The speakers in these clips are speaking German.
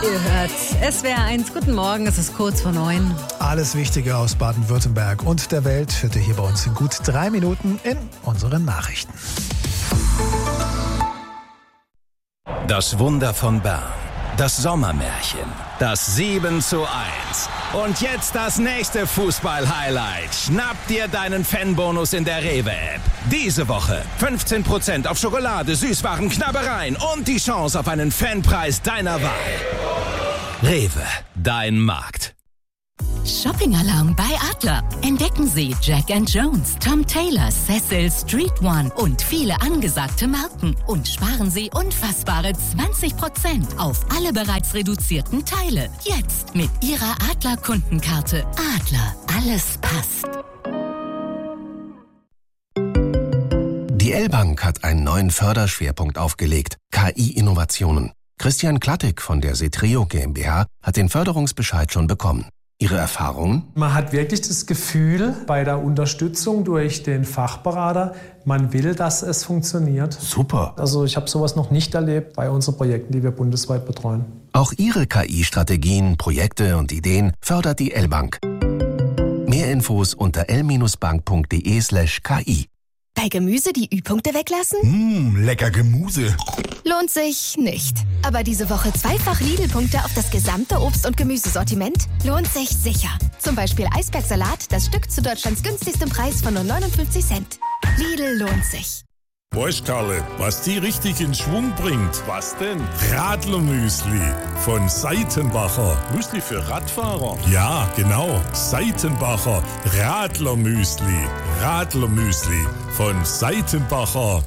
Ihr hört SWR1. Guten Morgen, es ist kurz vor 9. Alles Wichtige aus Baden-Württemberg und der Welt hört ihr hier bei uns in gut 3 Minuten in unseren Nachrichten. Das Wunder von Bern. Das Sommermärchen. Das 7:1. Und jetzt das nächste Fußball-Highlight. Schnapp dir deinen Fanbonus in der Rewe-App. Diese Woche 15% auf Schokolade, Süßwaren, Knabbereien und die Chance auf einen Fanpreis deiner Wahl. Rewe, dein Markt. Shopping-Alarm bei Adler. Entdecken Sie Jack & Jones, Tom Taylor, Cecil, Street One und viele angesagte Marken. Und sparen Sie unfassbare 20% auf alle bereits reduzierten Teile. Jetzt mit Ihrer Adler-Kundenkarte. Adler, alles passt. Die L-Bank hat einen neuen Förderschwerpunkt aufgelegt: KI-Innovationen. Christian Klattig von der Setreo GmbH hat den Förderungsbescheid schon bekommen. Ihre Erfahrungen? Man hat wirklich das Gefühl bei der Unterstützung durch den Fachberater, man will, dass es funktioniert. Super. Also ich habe sowas noch nicht erlebt bei unseren Projekten, die wir bundesweit betreuen. Auch Ihre KI-Strategien, Projekte und Ideen fördert die L-Bank. Mehr Infos unter l-bank.de/ki. Bei Gemüse die Ü-Punkte weglassen? Lecker Gemüse. Lohnt sich nicht. Aber diese Woche zweifach Lidl-Punkte auf das gesamte Obst- und Gemüsesortiment lohnt sich sicher. Zum Beispiel Eisbergsalat, das Stück zu Deutschlands günstigstem Preis von nur 59 Cent. Lidl lohnt sich. Weißt Karle, was die richtig in Schwung bringt? Was denn? Radlermüsli von Seitenbacher. Müsli für Radfahrer? Ja, genau. Seitenbacher Radlermüsli. Radlermüsli von Seitenbacher.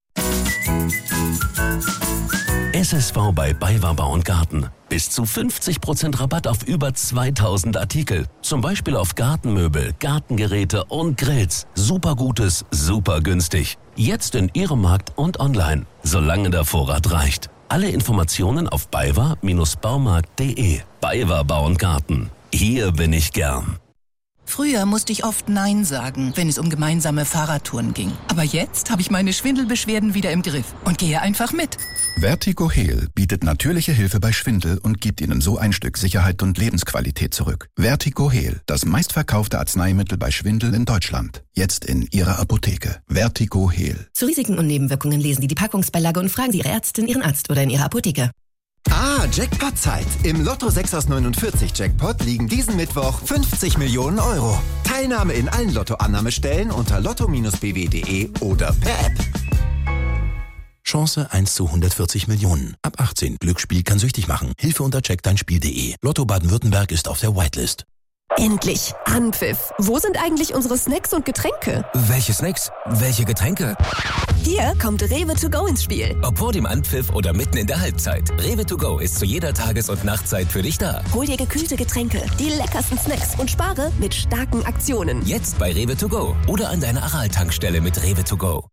SSV bei BayWa Bau und Garten. Bis zu 50% Rabatt auf über 2000 Artikel. Zum Beispiel auf Gartenmöbel, Gartengeräte und Grills. Super Gutes, super günstig. Jetzt in Ihrem Markt und online, solange der Vorrat reicht. Alle Informationen auf baywa-baumarkt.de. BayWa Bau und Garten. Hier bin ich gern. Früher musste ich oft Nein sagen, wenn es um gemeinsame Fahrradtouren ging. Aber jetzt habe ich meine Schwindelbeschwerden wieder im Griff und gehe einfach mit. Vertigo Heal bietet natürliche Hilfe bei Schwindel und gibt Ihnen so ein Stück Sicherheit und Lebensqualität zurück. Vertigo Heal, das meistverkaufte Arzneimittel bei Schwindel in Deutschland. Jetzt in Ihrer Apotheke. Vertigo Heal. Zu Risiken und Nebenwirkungen lesen Sie die Packungsbeilage und fragen Sie Ihre Ärztin, Ihren Arzt oder in Ihrer Apotheke. Jackpot-Zeit. Im Lotto 6 aus 49 Jackpot liegen diesen Mittwoch 50 Millionen Euro. Teilnahme in allen Lotto-Annahmestellen unter lotto-bw.de oder per App. Chance 1 zu 140 Millionen. Ab 18. Glücksspiel kann süchtig machen. Hilfe unter checkdeinspiel.de. Lotto Baden-Württemberg ist auf der Whitelist. Endlich Anpfiff. Wo sind eigentlich unsere Snacks und Getränke? Welche Snacks? Welche Getränke? Hier kommt Rewe to go ins Spiel. Ob vor dem Anpfiff oder mitten in der Halbzeit. Rewe to go ist zu jeder Tages- und Nachtzeit für dich da. Hol dir gekühlte Getränke, die leckersten Snacks und spare mit starken Aktionen. Jetzt bei Rewe to go oder an deiner Aral-Tankstelle mit Rewe to go.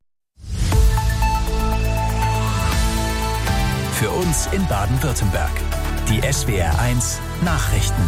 Für uns in Baden-Württemberg. Die SWR1 Nachrichten.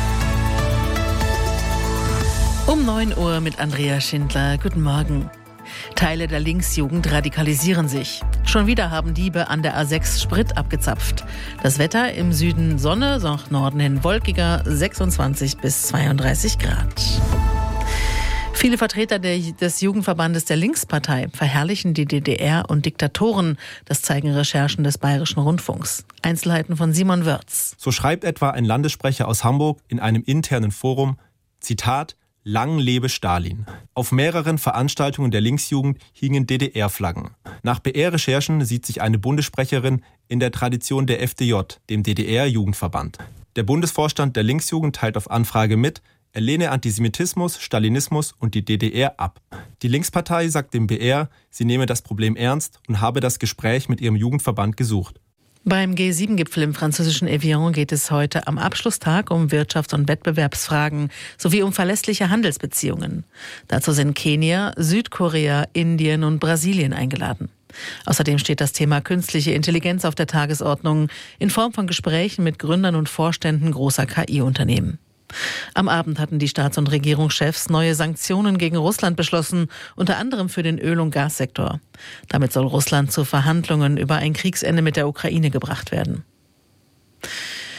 Um 9 Uhr mit Andrea Schindler. Guten Morgen. Teile der Linksjugend radikalisieren sich. Schon wieder haben Diebe an der A6 Sprit abgezapft. Das Wetter im Süden Sonne, nach Norden hin wolkiger, 26 bis 32 Grad. Viele Vertreter des Jugendverbandes der Linkspartei verherrlichen die DDR und Diktatoren. Das zeigen Recherchen des Bayerischen Rundfunks. Einzelheiten von Simon Wörz. So schreibt etwa ein Landessprecher aus Hamburg in einem internen Forum, Zitat, Lang lebe Stalin. Auf mehreren Veranstaltungen der Linksjugend hingen DDR-Flaggen. Nach BR-Recherchen sieht sich eine Bundessprecherin in der Tradition der FDJ, dem DDR-Jugendverband. Der Bundesvorstand der Linksjugend teilt auf Anfrage mit, er lehne Antisemitismus, Stalinismus und die DDR ab. Die Linkspartei sagt dem BR, sie nehme das Problem ernst und habe das Gespräch mit ihrem Jugendverband gesucht. Beim G7-Gipfel im französischen Evian geht es heute am Abschlusstag um Wirtschafts- und Wettbewerbsfragen sowie um verlässliche Handelsbeziehungen. Dazu sind Kenia, Südkorea, Indien und Brasilien eingeladen. Außerdem steht das Thema künstliche Intelligenz auf der Tagesordnung in Form von Gesprächen mit Gründern und Vorständen großer KI-Unternehmen. Am Abend hatten die Staats- und Regierungschefs neue Sanktionen gegen Russland beschlossen, unter anderem für den Öl- und Gassektor. Damit soll Russland zu Verhandlungen über ein Kriegsende mit der Ukraine gebracht werden.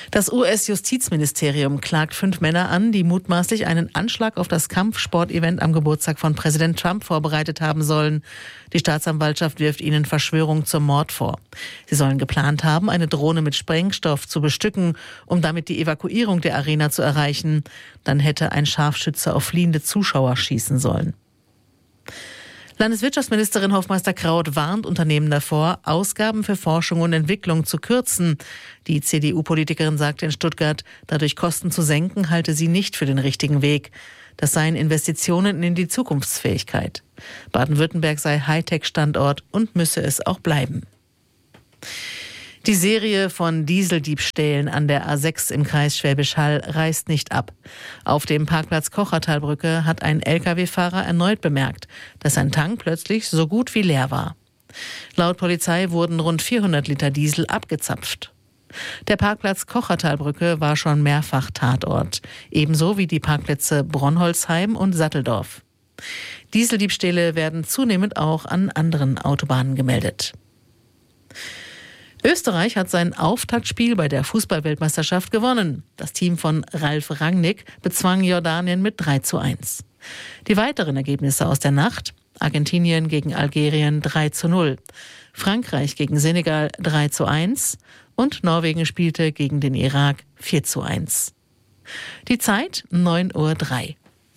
Das US-Justizministerium klagt 5 Männer an, die mutmaßlich einen Anschlag auf das Kampfsportevent am Geburtstag von Präsident Trump vorbereitet haben sollen. Die Staatsanwaltschaft wirft ihnen Verschwörung zum Mord vor. Sie sollen geplant haben, eine Drohne mit Sprengstoff zu bestücken, um damit die Evakuierung der Arena zu erreichen. Dann hätte ein Scharfschütze auf fliehende Zuschauer schießen sollen. Landeswirtschaftsministerin Hofmeister-Kraut warnt Unternehmen davor, Ausgaben für Forschung und Entwicklung zu kürzen. Die CDU-Politikerin sagte in Stuttgart, dadurch Kosten zu senken, halte sie nicht für den richtigen Weg. Das seien Investitionen in die Zukunftsfähigkeit. Baden-Württemberg sei Hightech-Standort und müsse es auch bleiben. Die Serie von Dieseldiebstählen an der A6 im Kreis Schwäbisch Hall reißt nicht ab. Auf dem Parkplatz Kochertalbrücke hat ein Lkw-Fahrer erneut bemerkt, dass sein Tank plötzlich so gut wie leer war. Laut Polizei wurden rund 400 Liter Diesel abgezapft. Der Parkplatz Kochertalbrücke war schon mehrfach Tatort, ebenso wie die Parkplätze Bronnholzheim und Satteldorf. Dieseldiebstähle werden zunehmend auch an anderen Autobahnen gemeldet. Österreich hat sein Auftaktspiel bei der Fußball-Weltmeisterschaft gewonnen. Das Team von Ralf Rangnick bezwang Jordanien mit 3:1. Die weiteren Ergebnisse aus der Nacht: Argentinien gegen Algerien 3:0, Frankreich gegen Senegal 3:1 und Norwegen spielte gegen den Irak 4:1. Die Zeit 9:03 Uhr.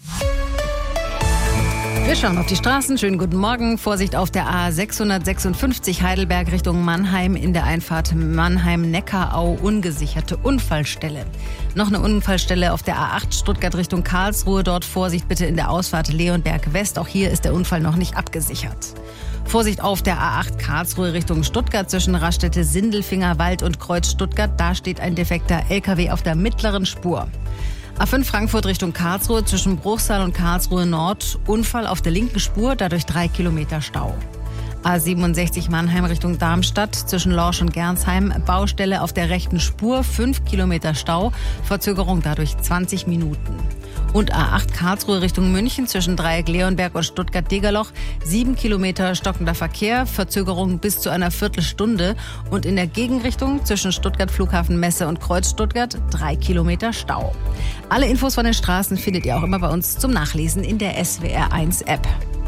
Wir schauen auf die Straßen. Schönen guten Morgen. Vorsicht auf der A656 Heidelberg Richtung Mannheim in der Einfahrt Mannheim-Neckarau, ungesicherte Unfallstelle. Noch eine Unfallstelle auf der A8 Stuttgart Richtung Karlsruhe. Dort Vorsicht bitte in der Ausfahrt Leonberg West. Auch hier ist der Unfall noch nicht abgesichert. Vorsicht auf der A8 Karlsruhe Richtung Stuttgart zwischen Raststätte Sindelfingerwald und Kreuz Stuttgart. Da steht ein defekter LKW auf der mittleren Spur. A5 Frankfurt Richtung Karlsruhe zwischen Bruchsal und Karlsruhe Nord. Unfall auf der linken Spur, dadurch 3 Kilometer Stau. A67 Mannheim Richtung Darmstadt zwischen Lorsch und Gernsheim. Baustelle auf der rechten Spur, 5 Kilometer Stau. Verzögerung dadurch 20 Minuten. Und A8 Karlsruhe Richtung München zwischen Dreieck-Leonberg und Stuttgart-Degerloch. 7 Kilometer stockender Verkehr, Verzögerung bis zu einer Viertelstunde. Und in der Gegenrichtung zwischen Stuttgart-Flughafen-Messe und Kreuz-Stuttgart 3 Kilometer Stau. Alle Infos von den Straßen findet ihr auch immer bei uns zum Nachlesen in der SWR1-App.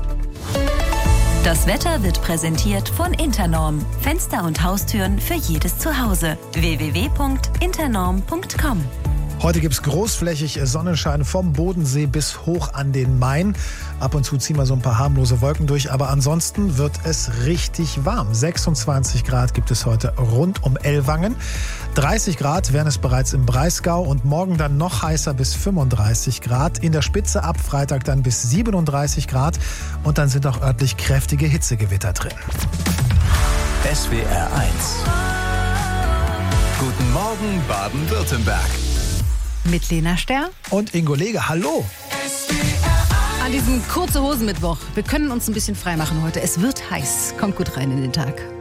Das Wetter wird präsentiert von Internorm. Fenster und Haustüren für jedes Zuhause. www.internorm.com. Heute gibt es großflächig Sonnenschein vom Bodensee bis hoch an den Main. Ab und zu ziehen wir so ein paar harmlose Wolken durch, aber ansonsten wird es richtig warm. 26 Grad gibt es heute rund um Ellwangen. 30 Grad wären es bereits im Breisgau und morgen dann noch heißer bis 35 Grad. In der Spitze ab Freitag dann bis 37 Grad und dann sind auch örtlich kräftige Hitzegewitter drin. SWR 1. Guten Morgen Baden-Württemberg. Mit Lena Sterr und Ingo Lege. Hallo! An diesem Kurze-Hosen-Mittwoch. Wir können uns ein bisschen frei machen heute. Es wird heiß. Kommt gut rein in den Tag.